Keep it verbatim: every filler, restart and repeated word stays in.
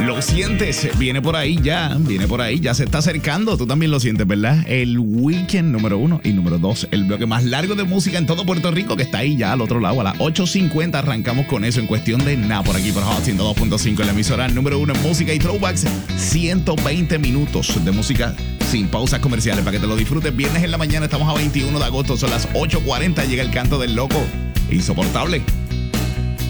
Lo sientes, viene por ahí ya, viene por ahí, ya se está acercando. Tú también lo sientes, ¿verdad? El weekend número uno y número dos, el bloque más largo de música en todo Puerto Rico, que está ahí ya al otro lado. A las ocho cincuenta arrancamos con eso en cuestión de nada por aquí por Hot ciento dos punto cinco, en la emisora número uno en música y throwbacks. ciento veinte minutos de música sin pausas comerciales para que te lo disfrutes. Viernes en la mañana, estamos a veintiuno de agosto, son las ocho cuarenta, llega el canto del loco. Insoportable.